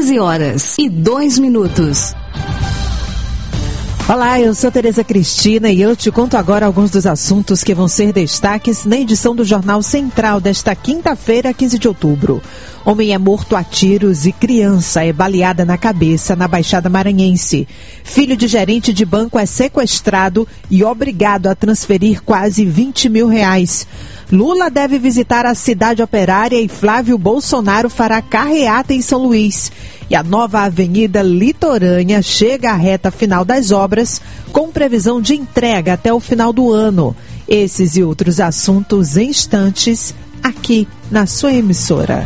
13h02. Olá, eu sou Tereza Cristina e eu te conto agora alguns dos assuntos que vão ser destaques na edição do Jornal Central desta quinta-feira, 15 de outubro. Homem é morto a tiros e criança é baleada na cabeça na Baixada Maranhense. Filho de gerente de banco é sequestrado e obrigado a transferir quase R$20 mil. Lula deve visitar a cidade operária e Flávio Bolsonaro fará carreata em São Luís. E a nova Avenida Litorânea chega à reta final das obras, com previsão de entrega até o final do ano. Esses e outros assuntos em instantes, aqui na sua emissora.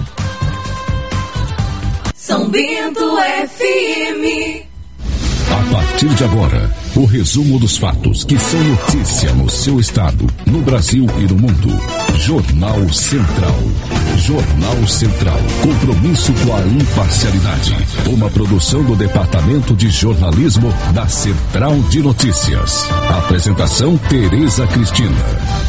São Bento FM. A partir de agora, o resumo dos fatos que são notícia no seu estado, no Brasil e no mundo. Jornal Central. Jornal Central. Compromisso com a imparcialidade. Uma produção do Departamento de Jornalismo da Central de Notícias. Apresentação Tereza Cristina.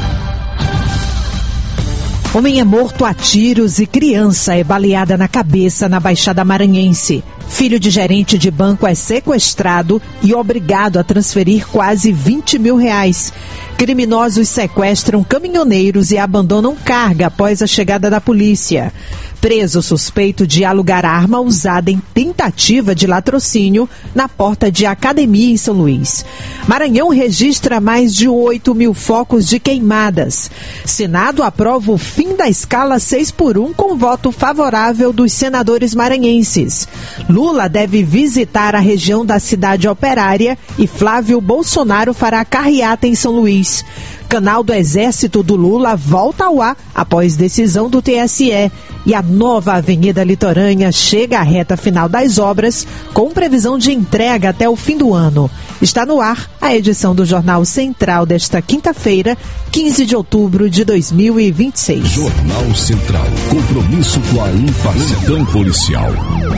Homem é morto a tiros e criança é baleada na cabeça na Baixada Maranhense. Filho de gerente de banco é sequestrado e obrigado a transferir quase R$20 mil. Criminosos sequestram caminhoneiros e abandonam carga após a chegada da polícia. Preso suspeito de alugar arma usada em tentativa de latrocínio na porta de academia em São Luís. Maranhão registra mais de 8 mil focos de queimadas. Senado aprova o fim da escala 6x1 com voto favorável dos senadores maranhenses. Lula deve visitar a região da cidade operária e Flávio Bolsonaro fará carreata em São Luís. Canal do Exército do Lula volta ao ar após decisão do TSE. E a nova Avenida Litorânea chega à reta final das obras, com previsão de entrega até o fim do ano. Está no ar a edição do Jornal Central desta quinta-feira, 15 de outubro de 2026. Jornal Central. Compromisso com a imparcialidade policial.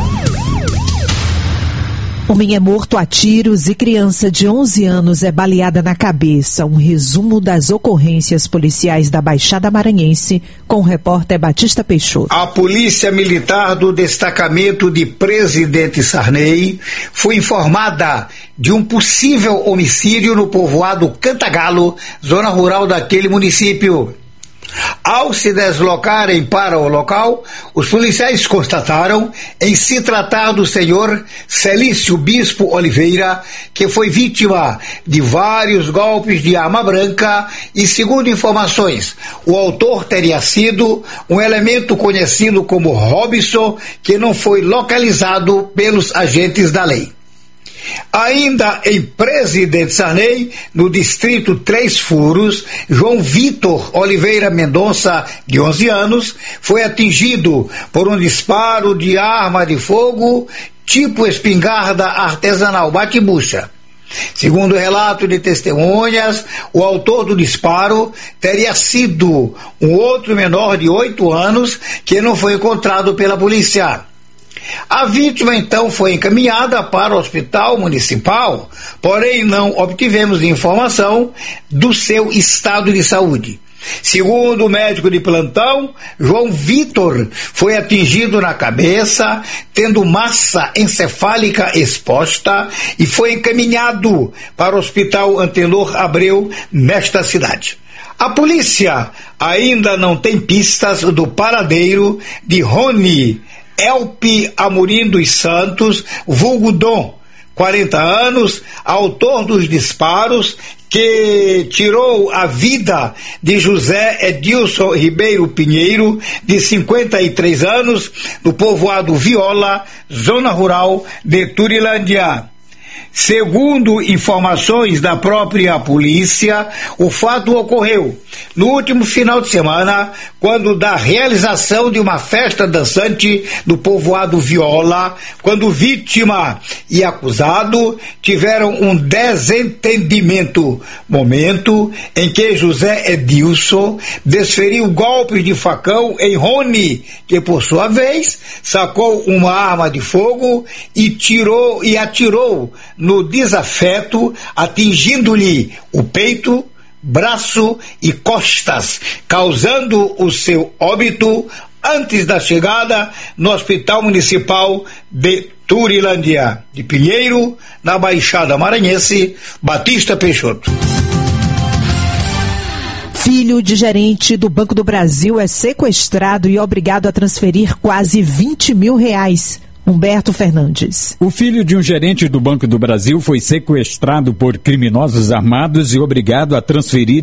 Homem é morto a tiros e criança de 11 anos é baleada na cabeça. Um resumo das ocorrências policiais da Baixada Maranhense com o repórter Batista Peixoto. A Polícia Militar do Destacamento de Presidente Sarney foi informada de um possível homicídio no povoado Cantagalo, zona rural daquele município. Ao se deslocarem para o local, os policiais constataram, em se tratar do senhor Celício Bispo Oliveira, que foi vítima de vários golpes de arma branca e, segundo informações, o autor teria sido um elemento conhecido como Robson, que não foi localizado pelos agentes da lei. Ainda em Presidente Sarney, no distrito Três Furos, João Vitor Oliveira Mendonça, de 11 anos, foi atingido por um disparo de arma de fogo tipo espingarda artesanal bate-bucha. Segundo o relato de testemunhas, o autor do disparo teria sido um outro menor de 8 anos que não foi encontrado pela polícia. A vítima então foi encaminhada para o hospital municipal, porém não obtivemos informação do seu estado de saúde. Segundo o médico de plantão, João Vitor foi atingido na cabeça, tendo massa encefálica exposta e foi encaminhado para o Hospital Antenor Abreu, nesta cidade. A polícia ainda não tem pistas do paradeiro de Rony Elpe Amorim dos Santos, vulgo Dom, 40 anos, autor dos disparos que tirou a vida de José Edilson Ribeiro Pinheiro, de 53 anos, no povoado Viola, zona rural de Turilândia. Segundo informações da própria polícia, o fato ocorreu no último final de semana, quando da realização de uma festa dançante no povoado Viola, quando vítima e acusado tiveram um desentendimento, momento em que José Edilson desferiu golpes de facão em Rony, que por sua vez sacou uma arma de fogo e atirou no desafeto, atingindo-lhe o peito, braço e costas, causando o seu óbito antes da chegada no Hospital Municipal de Turilândia. De Pinheiro, na Baixada Maranhense, Batista Peixoto. Filho de gerente do Banco do Brasil é sequestrado e obrigado a transferir quase R$20 mil. Humberto Fernandes. O filho de um gerente do Banco do Brasil foi sequestrado por criminosos armados e obrigado a transferir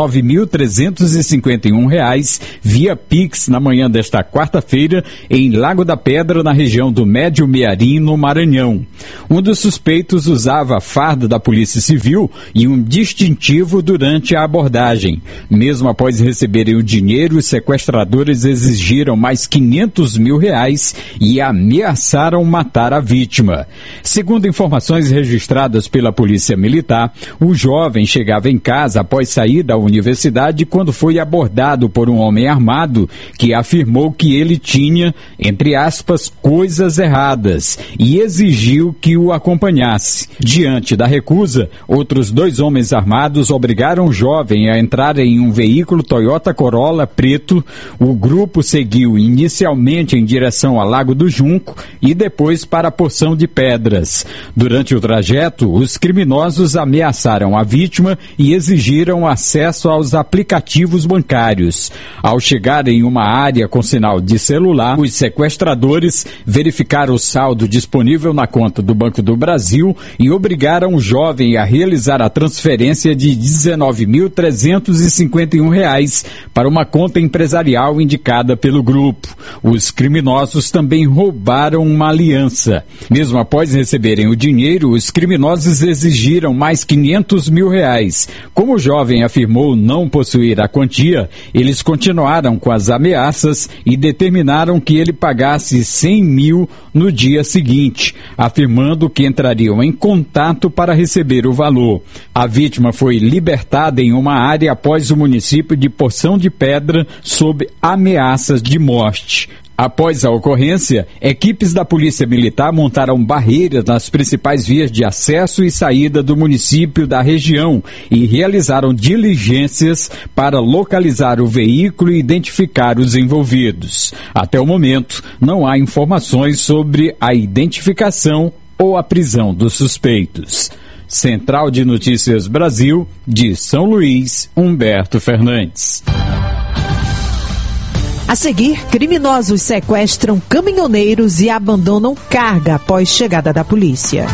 R$19.351 via Pix na manhã desta quarta-feira em Lago da Pedra, na região do Médio Mearim, no Maranhão. Um dos suspeitos usava a farda da Polícia Civil e um distintivo durante a abordagem. Mesmo após receberem o dinheiro, os sequestradores exigiram mais R$500 mil e ameaçaram matar a vítima. Segundo informações registradas pela Polícia Militar, o jovem chegava em casa após sair da universidade quando foi abordado por um homem armado que afirmou que ele tinha, entre aspas, coisas erradas e exigiu que o acompanhasse. Diante da recusa, outros 2 homens armados obrigaram o jovem a entrar em um veículo Toyota Corolla preto. O grupo seguiu inicialmente em direção ao Lago do Junco e depois para a Poção de Pedras. Durante o trajeto, os criminosos ameaçaram a vítima e exigiram acesso aos aplicativos bancários. Ao chegar em uma área com sinal de celular, os sequestradores verificaram o saldo disponível na conta do Banco do Brasil e obrigaram o jovem a realizar a transferência de R$19.351 para uma conta empresarial indicada pelo grupo. Os criminosos também roubaram uma aliança. Mesmo após receberem o dinheiro, os criminosos exigiram mais R$500 mil. Como o jovem afirmou não possuir a quantia, eles continuaram com as ameaças e determinaram que ele pagasse R$100 mil no dia seguinte, afirmando que entrariam em contato para receber o valor. A vítima foi libertada em uma área após o município de Poção de Pedra sob ameaças de morte. Após a ocorrência, equipes da Polícia Militar montaram barreiras nas principais vias de acesso e saída do município da região e realizaram diligências para localizar o veículo e identificar os envolvidos. Até o momento, não há informações sobre a identificação ou a prisão dos suspeitos. Central de Notícias Brasil, de São Luís, Humberto Fernandes. A seguir, criminosos sequestram caminhoneiros e abandonam carga após chegada da polícia.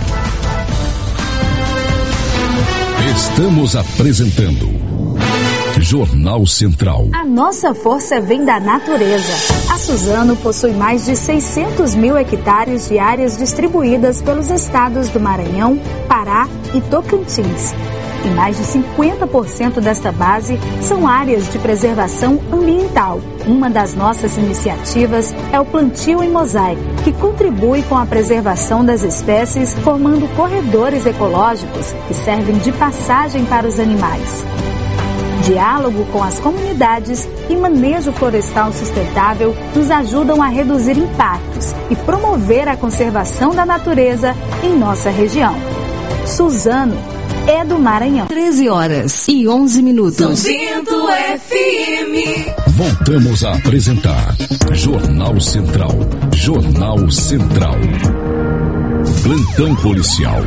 Estamos apresentando Jornal Central. A nossa força vem da natureza. A Suzano possui mais de 600 mil hectares de áreas distribuídas pelos estados do Maranhão, Pará e Tocantins. E mais de 50% desta base são áreas de preservação ambiental. Uma das nossas iniciativas é o plantio em mosaico, que contribui com a preservação das espécies, formando corredores ecológicos que servem de passagem para os animais. Diálogo com as comunidades e manejo florestal sustentável nos ajudam a reduzir impactos e promover a conservação da natureza em nossa região. Suzano é do Maranhão. 13h11. São Bento FM. Voltamos a apresentar Jornal Central. Jornal Central. Plantão policial.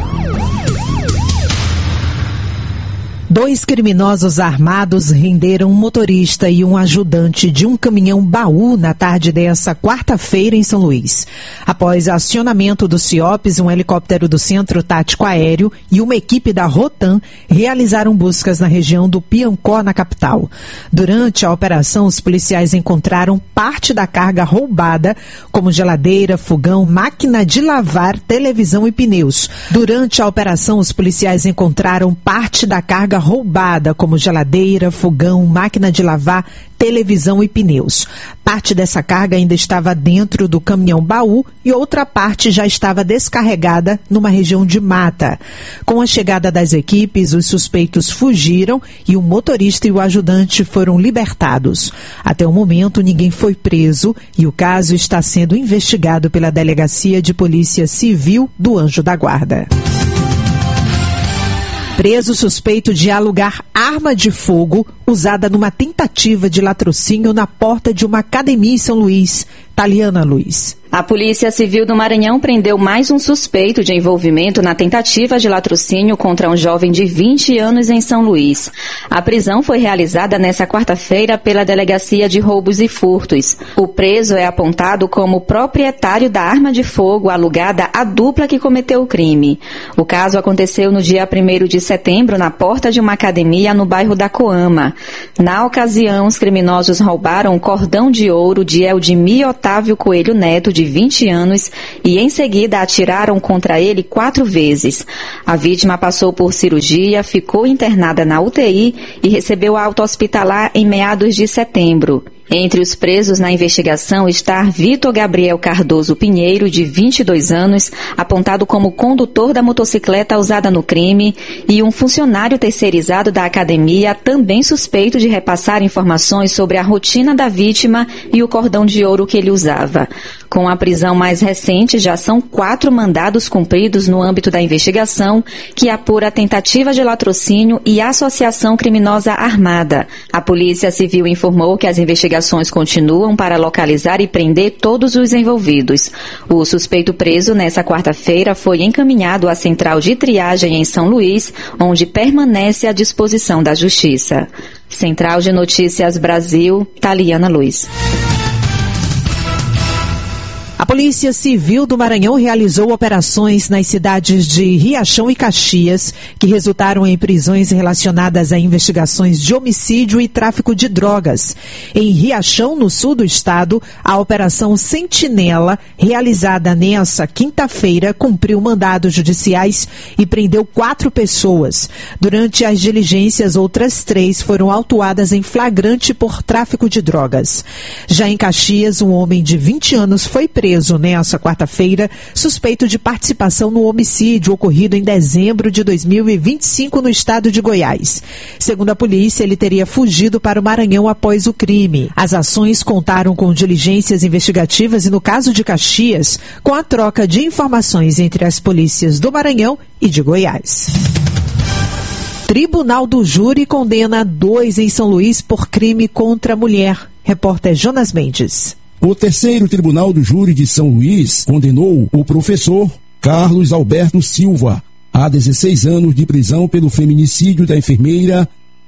2 criminosos armados renderam um motorista e um ajudante de um caminhão baú na tarde dessa quarta-feira em São Luís. Após acionamento do CIOPS, um helicóptero do Centro Tático Aéreo e uma equipe da Rotan realizaram buscas na região do Piancó, na capital. Durante a operação, os policiais encontraram parte da carga roubada, como geladeira, fogão, máquina de lavar, televisão e pneus. Durante a operação, os policiais encontraram parte da carga roubada, como geladeira, fogão, máquina de lavar, televisão e pneus. Parte dessa carga ainda estava dentro do caminhão baú e outra parte já estava descarregada numa região de mata. Com a chegada das equipes, os suspeitos fugiram e o motorista e o ajudante foram libertados. Até o momento, ninguém foi preso e o caso está sendo investigado pela Delegacia de Polícia Civil do Anjo da Guarda. Preso suspeito de alugar arma de fogo usada numa tentativa de latrocínio na porta de uma academia em São Luís. Taliana Luiz. A Polícia Civil do Maranhão prendeu mais um suspeito de envolvimento na tentativa de latrocínio contra um jovem de 20 anos em São Luís. A prisão foi realizada nesta quarta-feira pela Delegacia de Roubos e Furtos. O preso é apontado como proprietário da arma de fogo alugada à dupla que cometeu o crime. O caso aconteceu no dia 1º de setembro na porta de uma academia no bairro da Coama. Na ocasião, os criminosos roubaram um cordão de ouro de Eldemir Otávio Coelho Neto, de 20 anos, e em seguida atiraram contra ele 4 vezes. A vítima passou por cirurgia, ficou internada na UTI e recebeu alta hospitalar em meados de setembro. Entre os presos na investigação está Vitor Gabriel Cardoso Pinheiro, de 22 anos, apontado como condutor da motocicleta usada no crime, e um funcionário terceirizado da academia, também suspeito de repassar informações sobre a rotina da vítima e o cordão de ouro que ele usava. Com a prisão mais recente, já são 4 mandados cumpridos no âmbito da investigação, que apura tentativa de latrocínio e associação criminosa armada. A Polícia Civil informou que as investigações continuam para localizar e prender todos os envolvidos. O suspeito preso nesta quarta-feira foi encaminhado à Central de Triagem em São Luís, onde permanece à disposição da Justiça. Central de Notícias Brasil, Taliana Luiz. A Polícia Civil do Maranhão realizou operações nas cidades de Riachão e Caxias, que resultaram em prisões relacionadas a investigações de homicídio e tráfico de drogas. Em Riachão, no sul do estado, a Operação Sentinela, realizada nesta quinta-feira, cumpriu mandados judiciais e prendeu 4 pessoas. Durante as diligências, outras 3 foram autuadas em flagrante por tráfico de drogas. Já em Caxias, um homem de 20 anos foi preso nesta quarta-feira, suspeito de participação no homicídio ocorrido em dezembro de 2025 no estado de Goiás. Segundo a polícia, ele teria fugido para o Maranhão após o crime. As ações contaram com diligências investigativas e, no caso de Caxias, com a troca de informações entre as polícias do Maranhão e de Goiás. Tribunal do Júri condena 2 em São Luís por crime contra a mulher. Repórter Jonas Mendes. O terceiro Tribunal do Júri de São Luís condenou o professor Carlos Alberto Silva a 16 anos de prisão pelo feminicídio da enfermeira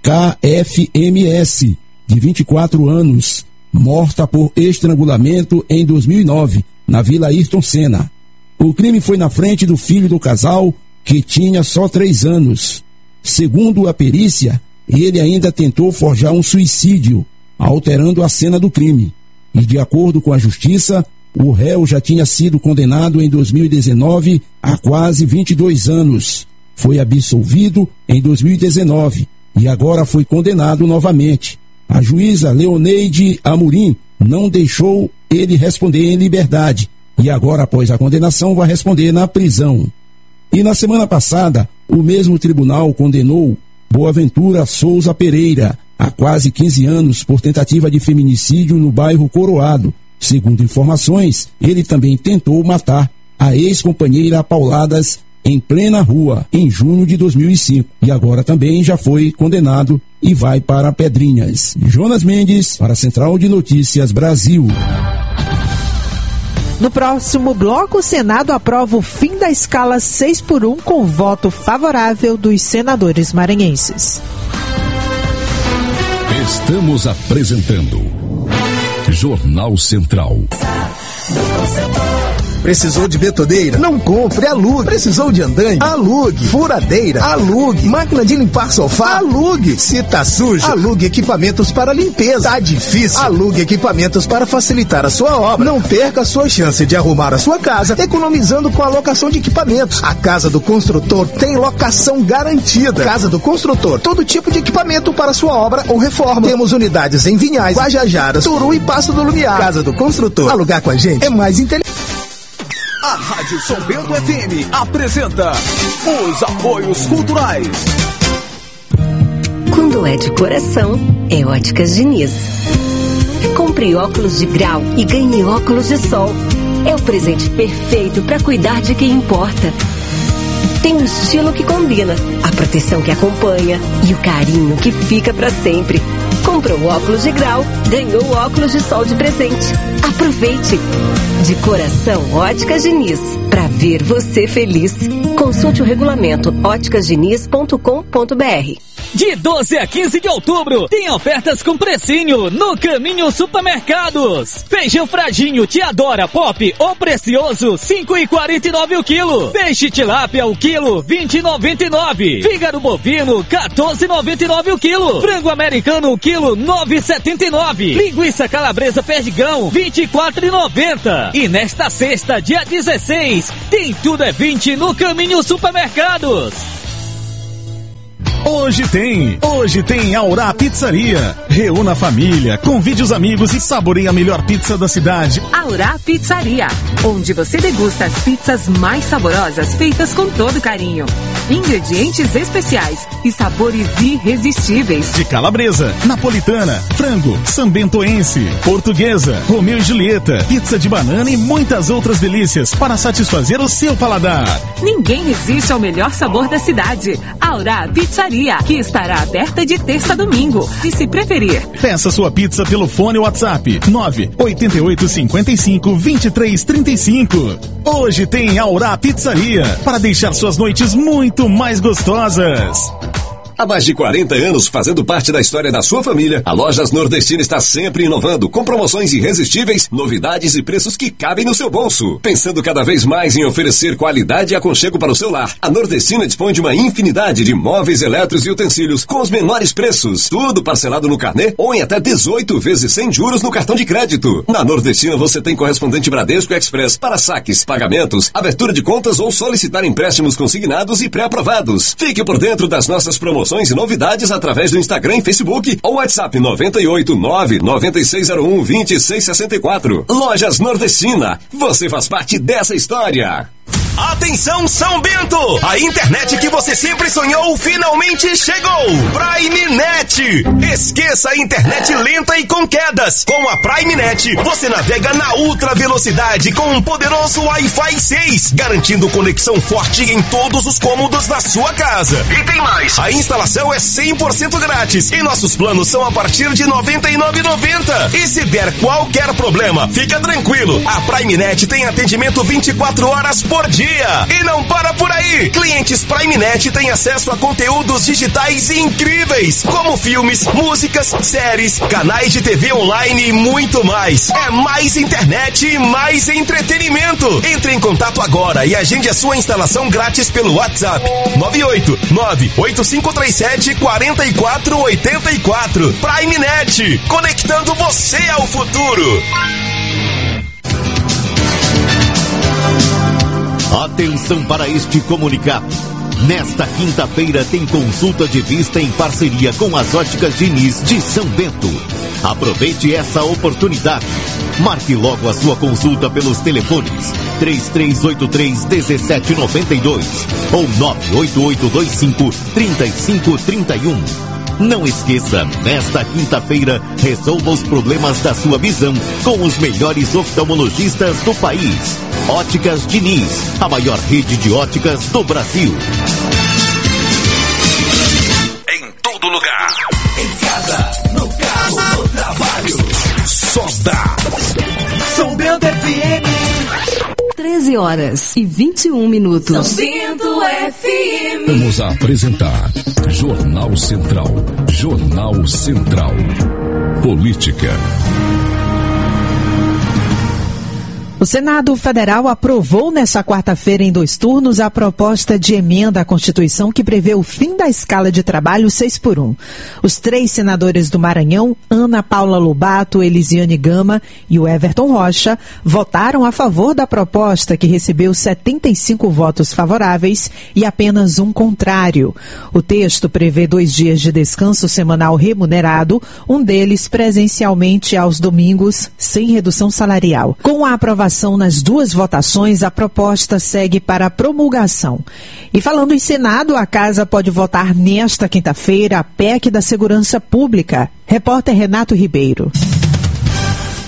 KFMS, de 24 anos, morta por estrangulamento em 2009, na Vila Ayrton Senna. O crime foi na frente do filho do casal, que tinha só 3 anos. Segundo a perícia, ele ainda tentou forjar um suicídio, alterando a cena do crime. E, de acordo com a Justiça, o réu já tinha sido condenado em 2019 a quase 22 anos. Foi absolvido em 2019 e agora foi condenado novamente. A juíza Leoneide Amorim não deixou ele responder em liberdade e agora, após a condenação, vai responder na prisão. E na semana passada, o mesmo tribunal condenou Boaventura Souza Pereira há quase 15 anos por tentativa de feminicídio no bairro Coroado. Segundo informações, ele também tentou matar a ex-companheira a pauladas em plena rua, em junho de 2005. E agora também já foi condenado e vai para Pedrinhas. Jonas Mendes, para a Central de Notícias Brasil. No próximo bloco, o Senado aprova o fim da escala 6x1 com voto favorável dos senadores maranhenses. Estamos apresentando Jornal Central. Precisou de betoneira? Não compre, alugue. Precisou de andaime? Alugue. Furadeira? Alugue. Máquina de limpar sofá? Alugue. Se tá sujo? Alugue equipamentos para limpeza. Tá difícil? Alugue equipamentos para facilitar a sua obra. Não perca a sua chance de arrumar a sua casa economizando com a locação de equipamentos. A Casa do Construtor tem locação garantida. Casa do Construtor, todo tipo de equipamento para sua obra ou reforma. Temos unidades em Vinhais, Guajajaras, Turu e Passo do Lumiar. Casa do Construtor. Alugar com a gente é mais inteligente. A Rádio São Bento FM apresenta os apoios culturais. Quando é de coração, é Óticas Diniz. Compre óculos de grau e ganhe óculos de sol. É o presente perfeito para cuidar de quem importa. tem um estilo que combina, a proteção que acompanha e o carinho que fica pra sempre. Comprou óculos de grau, ganhou óculos de sol de presente. Aproveite! De coração, Óticas Diniz. Pra ver você feliz. Consulte o regulamento óticasdiniz.com.br. De 12 a 15 de outubro, tem ofertas com precinho no Caminho Supermercados. Feijão Fradinho Tiadora Pop ou Precioso, 5,49 o quilo. Peixe tilápia o quilo, 20,99. Fígado bovino, 14,99 o quilo. Frango americano o quilo, 9,79. Linguiça calabresa perdigão, 24,90. E nesta sexta, dia 16, tem tudo é 20 no Caminho Supermercados. Hoje tem Aurá Pizzaria. Reúna a família, convide os amigos e saboreie a melhor pizza da cidade. Aurá Pizzaria, onde você degusta as pizzas mais saborosas feitas com todo carinho. Ingredientes especiais e sabores irresistíveis. De calabresa, napolitana, frango, sambentoense, portuguesa, Romeu e Julieta, pizza de banana e muitas outras delícias para satisfazer o seu paladar. Ninguém resiste ao melhor sabor da cidade. Aurá Pizzaria, que estará aberta de terça a domingo. E se preferir, peça sua pizza pelo fone WhatsApp 988552335. Hoje tem Aurá Pizzaria para deixar suas noites muito mais gostosas. Há mais de 40 anos fazendo parte da história da sua família, a Lojas Nordestina está sempre inovando, com promoções irresistíveis, novidades e preços que cabem no seu bolso. Pensando cada vez mais em oferecer qualidade e aconchego para o seu lar, a Nordestina dispõe de uma infinidade de móveis elétricos e utensílios com os menores preços, tudo parcelado no carnê ou em até 18 vezes sem juros no cartão de crédito. Na Nordestina você tem correspondente Bradesco Express para saques, pagamentos, abertura de contas ou solicitar empréstimos consignados e pré-aprovados. Fique por dentro das nossas promoções e novidades através do Instagram e Facebook ou WhatsApp 989-9601-2664. Lojas Nordestina, você faz parte dessa história. Atenção São Bento! A internet que você sempre sonhou finalmente chegou! PrimeNet! Esqueça a internet lenta e com quedas! Com a PrimeNet, você navega na ultra velocidade com um poderoso Wi-Fi 6, garantindo conexão forte em todos os cômodos da sua casa. E tem mais! A instalação é 100% grátis e nossos planos são a partir de R$ 99,90. E se der qualquer problema, fica tranquilo! A PrimeNet tem atendimento 24 horas por dia. E não para por aí! Clientes PrimeNet têm acesso a conteúdos digitais incríveis, como filmes, músicas, séries, canais de TV online e muito mais. É mais internet e mais entretenimento. Entre em contato agora e agende a sua instalação grátis pelo WhatsApp 989-8537-4484. PrimeNet, conectando você ao futuro. Atenção para este comunicado. Nesta quinta-feira tem consulta de vista em parceria com as Óticas Diniz de São Bento. Aproveite essa oportunidade. Marque logo a sua consulta pelos telefones 3383-1792 ou 98825-3531. Não esqueça, nesta quinta-feira, resolva os problemas da sua visão com os melhores oftalmologistas do país. Óticas Diniz, a maior rede de óticas do Brasil. Em todo lugar. Em casa, no carro, no trabalho. Só dá. São Bento FM. 13 horas e 21 minutos. São Bento FM. Vamos apresentar Jornal Central. Jornal Central. Política. O Senado Federal aprovou nesta quarta-feira, em 2 turnos, a proposta de emenda à Constituição que prevê o fim da escala de trabalho 6x1. Os 3 senadores do Maranhão, Ana Paula Lobato, Elisiane Gama e o Everton Rocha, votaram a favor da proposta, que recebeu 75 votos favoráveis e apenas 1 contrário. O texto prevê 2 dias de descanso semanal remunerado, um deles presencialmente aos domingos, sem redução salarial. Com a aprovação nas 2 votações, a proposta segue para a promulgação. E falando em Senado, a Casa pode votar nesta quinta-feira a PEC da Segurança Pública. Repórter Renato Ribeiro.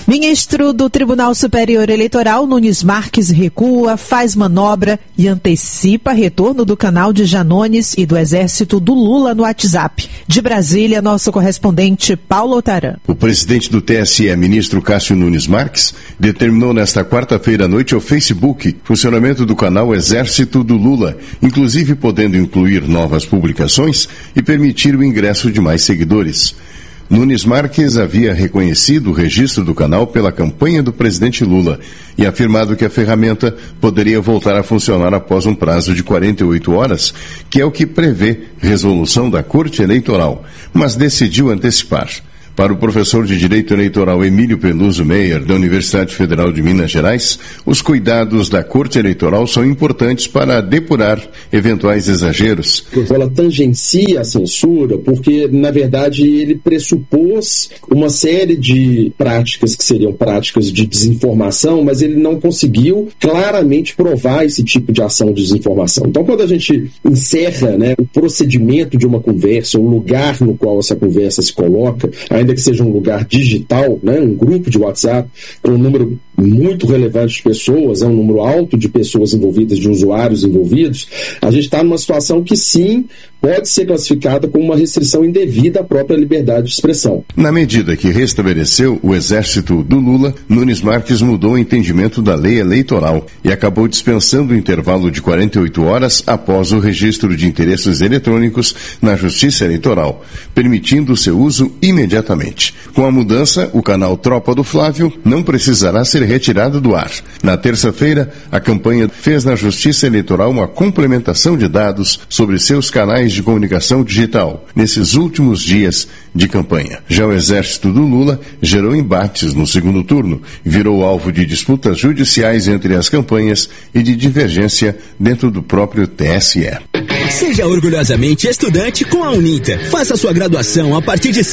Ministro do Tribunal Superior Eleitoral, Nunes Marques, recua, faz manobra e antecipa retorno do canal de Janones e do exército do Lula no WhatsApp. De Brasília, nosso correspondente Paulo Otaran. O presidente do TSE, ministro Cássio Nunes Marques, determinou nesta quarta-feira à noite ao Facebook funcionamento do canal Exército do Lula, inclusive podendo incluir novas publicações e permitir o ingresso de mais seguidores. Nunes Marques havia reconhecido o registro do canal pela campanha do presidente Lula e afirmado que a ferramenta poderia voltar a funcionar após um prazo de 48 horas, que é o que prevê resolução da Corte Eleitoral, mas decidiu antecipar. Para o professor de Direito Eleitoral Emílio Peluso Meyer, da Universidade Federal de Minas Gerais, os cuidados da Corte Eleitoral são importantes para depurar eventuais exageros. Ela tangencia a censura porque, na verdade, ele pressupôs uma série de práticas que seriam práticas de desinformação, mas ele não conseguiu claramente provar esse tipo de ação de desinformação. Então, quando a gente encerra, o procedimento de uma conversa, o lugar no qual essa conversa se coloca, ainda que seja um lugar digital, um grupo de WhatsApp com um número muito relevante de pessoas, um número alto de pessoas envolvidas, de usuários envolvidos, a gente está numa situação que sim, pode ser classificada como uma restrição indevida à própria liberdade de expressão. Na medida que restabeleceu o exército do Lula, Nunes Marques mudou o entendimento da lei eleitoral e acabou dispensando o intervalo de 48 horas após o registro de interesses eletrônicos na Justiça Eleitoral, permitindo seu uso imediatamente. Com a mudança, o canal Tropa do Flávio não precisará ser retirado do ar. Na terça-feira, a campanha fez na Justiça Eleitoral uma complementação de dados sobre seus canais de comunicação digital nesses últimos dias de campanha. Já o exército do Lula gerou embates no segundo turno, virou alvo de disputas judiciais entre as campanhas e de divergência dentro do próprio TSE. Seja orgulhosamente estudante com a Uninter. Faça sua graduação a partir de R$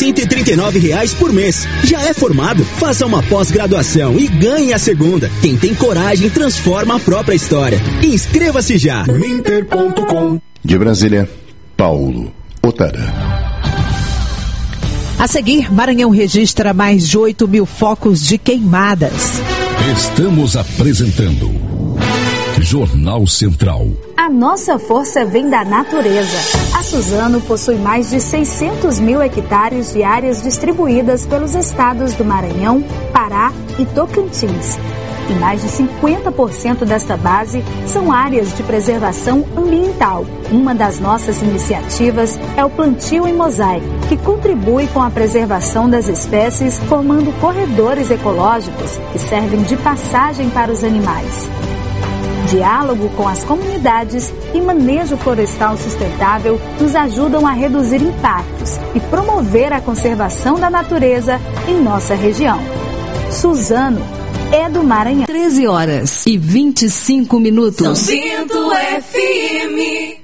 139 por mês. Já é formado? Faça uma pós-graduação e ganhe a segunda. Quem tem coragem transforma a própria história. Inscreva-se já. Uninter.com. De Brasília, Paulo Otaran. A seguir, Maranhão registra mais de 8 mil focos de queimadas. Estamos apresentando Jornal Central. A nossa força vem da natureza. A Suzano possui mais de 600 mil hectares de áreas distribuídas pelos estados do Maranhão, Pará e Tocantins. E mais de 50% desta base são áreas de preservação ambiental. Uma das nossas iniciativas é o plantio em mosaico, que contribui com a preservação das espécies, formando corredores ecológicos que servem de passagem para os animais. Diálogo com as comunidades e manejo florestal sustentável nos ajudam a reduzir impactos e promover a conservação da natureza em nossa região. Suzano é do Maranhão. 13h25. São Bento FM.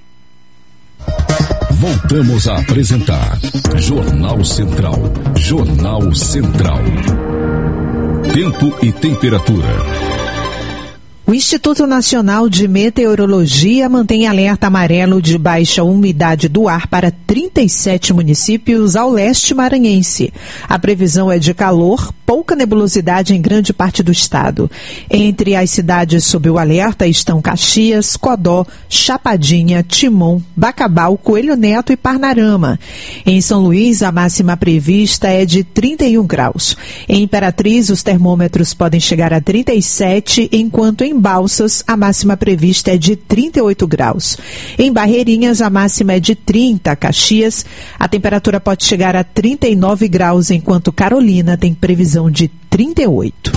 Voltamos a apresentar Jornal Central. Jornal Central. Tempo e temperatura. O Instituto Nacional de Meteorologia mantém alerta amarelo de baixa umidade do ar para 37 municípios ao leste maranhense. A previsão é de calor, pouca nebulosidade em grande parte do estado. Entre as cidades sob o alerta estão Caxias, Codó, Chapadinha, Timon, Bacabal, Coelho Neto e Parnarama. Em São Luís, a máxima prevista é de 31 graus. Em Imperatriz, os termômetros podem chegar a 37, enquanto em Balsas, a máxima prevista é de 38 graus. Em Barreirinhas, a máxima é de 30. Caxias, a temperatura pode chegar a 39 graus, enquanto Carolina tem previsão de 38.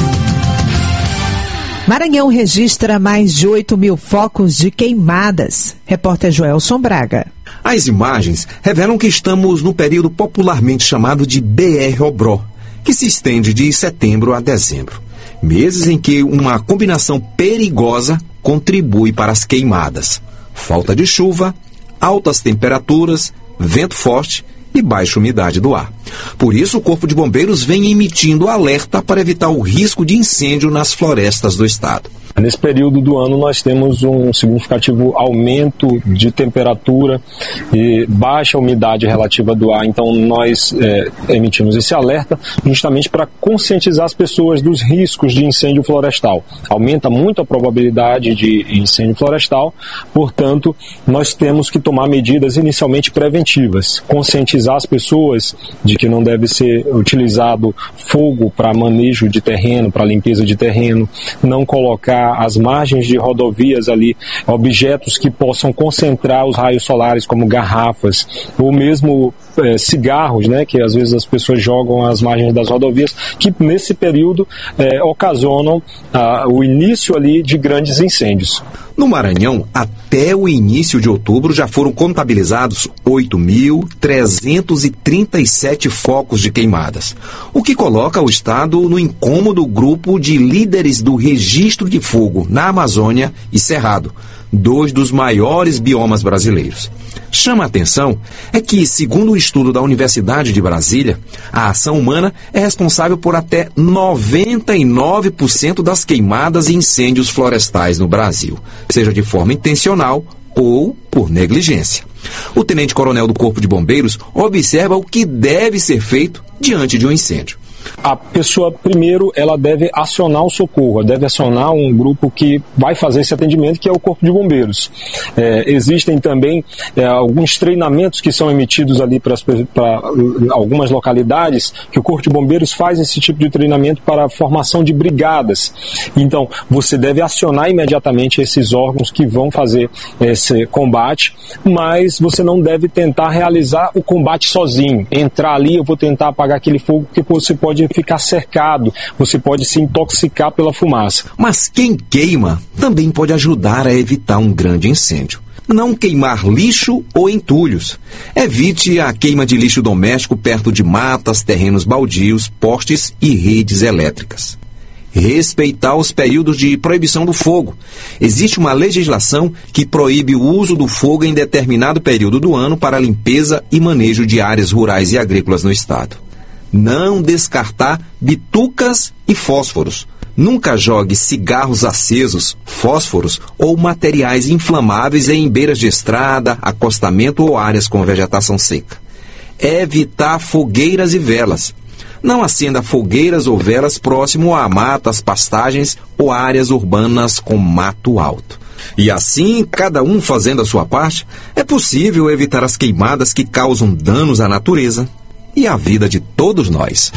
Maranhão registra mais de 8 mil focos de queimadas. Repórter Joelson Braga. As imagens revelam que estamos no período popularmente chamado de BR-Obró, que se estende de setembro a dezembro. Meses em que uma combinação perigosa contribui para as queimadas. Falta de chuva, altas temperaturas, vento forte e baixa umidade do ar. Por isso, o Corpo de Bombeiros vem emitindo alerta para evitar o risco de incêndio nas florestas do estado. Nesse período do ano nós temos um significativo aumento de temperatura e baixa umidade relativa do ar, então nós emitimos esse alerta justamente para conscientizar as pessoas dos riscos de incêndio florestal. Aumenta muito a probabilidade de incêndio florestal, portanto nós temos que tomar medidas inicialmente preventivas, conscientizar as pessoas de que não deve ser utilizado fogo para manejo de terreno, para limpeza de terreno, não colocar às margens de rodovias ali objetos que possam concentrar os raios solares, como garrafas ou mesmo cigarros, né, que às vezes as pessoas jogam às margens das rodovias, que nesse período ocasionam o início ali de grandes incêndios. No Maranhão, até o início de outubro já foram contabilizados 8.337 focos de queimadas, o que coloca o estado no incômodo grupo de líderes do registro de fogo na Amazônia e Cerrado, 2 dos maiores biomas brasileiros. Chama a atenção é que, segundo o estudo da Universidade de Brasília, a ação humana é responsável por até 99% das queimadas e incêndios florestais no Brasil, seja de forma intencional ou por negligência. O tenente-coronel do Corpo de Bombeiros observa o que deve ser feito diante de um incêndio. A pessoa, primeiro, ela deve acionar o socorro, deve acionar um grupo que vai fazer esse atendimento, que é o Corpo de Bombeiros. Existem também alguns treinamentos que são emitidos ali para algumas localidades, que o Corpo de Bombeiros faz esse tipo de treinamento para a formação de brigadas. Então, você deve acionar imediatamente esses órgãos que vão fazer esse combate, mas você não deve tentar realizar o combate sozinho. Entrar ali, eu vou tentar apagar aquele fogo, porque você pode ficar cercado, você pode se intoxicar pela fumaça. Mas quem queima também pode ajudar a evitar um grande incêndio. Não queimar lixo ou entulhos. Evite a queima de lixo doméstico perto de matas, terrenos baldios, postes e redes elétricas. Respeitar os períodos de proibição do fogo. Existe uma legislação que proíbe o uso do fogo em determinado período do ano para limpeza e manejo de áreas rurais e agrícolas no estado. Não descartar bitucas e fósforos. Nunca jogue cigarros acesos, fósforos ou materiais inflamáveis em beiras de estrada, acostamento ou áreas com vegetação seca. Evitar fogueiras e velas. Não acenda fogueiras ou velas próximo a matas, pastagens ou áreas urbanas com mato alto. E assim, cada um fazendo a sua parte, é possível evitar as queimadas que causam danos à natureza e à vida de todos nós.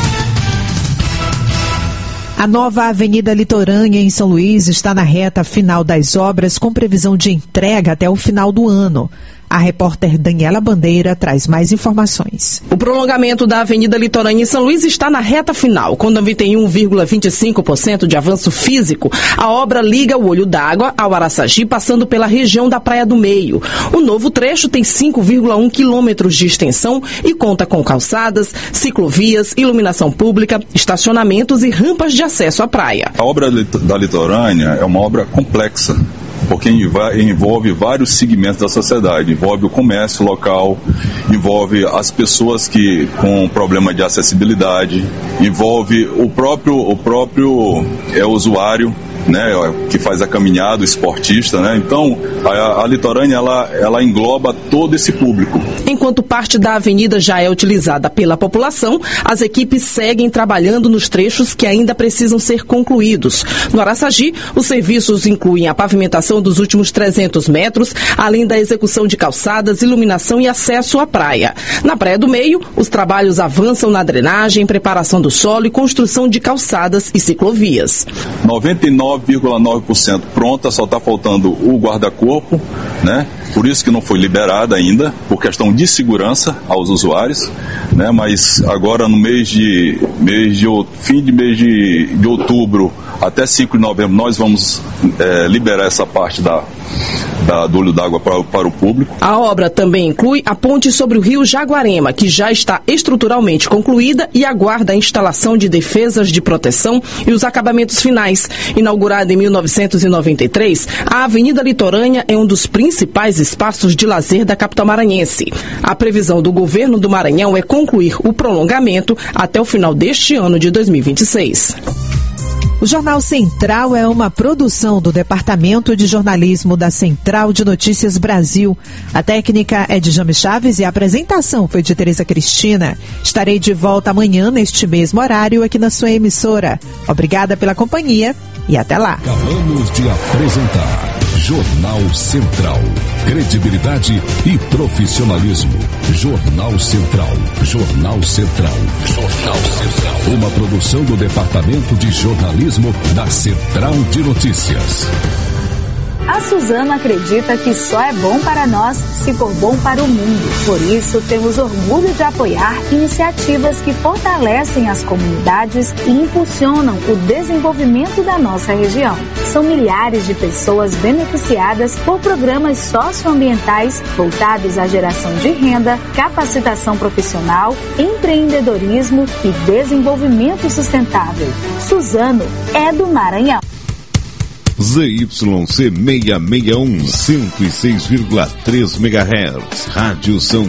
A nova Avenida Litorânea em São Luís está na reta final das obras, com previsão de entrega até o final do ano. A repórter Daniela Bandeira traz mais informações. O prolongamento da Avenida Litorânea em São Luís está na reta final. Com 91,25% de avanço físico, a obra liga o Olho d'Água ao Araçagi, passando pela região da Praia do Meio. O novo trecho tem 5,1 quilômetros de extensão e conta com calçadas, ciclovias, iluminação pública, estacionamentos e rampas de acesso à praia. A obra da Litorânea é uma obra complexa, porque envolve vários segmentos da sociedade, envolve o comércio local, envolve as pessoas que com problema de acessibilidade, envolve o próprio usuário, né, que faz a caminhada, o esportista, né? Então a Litorânea ela engloba todo esse público. Enquanto parte da avenida já é utilizada pela população, as equipes seguem trabalhando nos trechos que ainda precisam ser concluídos. No Araçagi, os serviços incluem a pavimentação dos últimos 300 metros, além da execução de calçadas, iluminação e acesso à praia. Na Praia do Meio, os trabalhos avançam na drenagem, preparação do solo e construção de calçadas e ciclovias. 99,9% pronta, só está faltando o guarda-corpo, né? Por isso que não foi liberada ainda, por questão de segurança aos usuários, né? Mas agora no fim de mês de outubro até 5 de novembro nós vamos liberar essa parte do olho d'água para o público. A obra também inclui a ponte sobre o rio Jaguarema, que já está estruturalmente concluída e aguarda a instalação de defesas de proteção e os acabamentos finais. Inaugurada em 1993, a Avenida Litorânea é um dos principais espaços de lazer da capital maranhense. A previsão do governo do Maranhão é concluir o prolongamento até o final deste ano de 2026. O Jornal Central é uma produção do Departamento de Jornalismo da Central de Notícias Brasil. A técnica é de James Chaves e a apresentação foi de Tereza Cristina. Estarei de volta amanhã neste mesmo horário aqui na sua emissora. Obrigada pela companhia e até lá. Acabamos de apresentar Jornal Central. Credibilidade e profissionalismo. Jornal Central. Jornal Central. Jornal Central. Uma produção do Departamento de Jornalismo da Central de Notícias. A Suzano acredita que só é bom para nós se for bom para o mundo. Por isso, temos orgulho de apoiar iniciativas que fortalecem as comunidades e impulsionam o desenvolvimento da nossa região. São milhares de pessoas beneficiadas por programas socioambientais voltados à geração de renda, capacitação profissional, empreendedorismo e desenvolvimento sustentável. Suzano é do Maranhão. ZYC 661, 106,3 MHz. Rádio São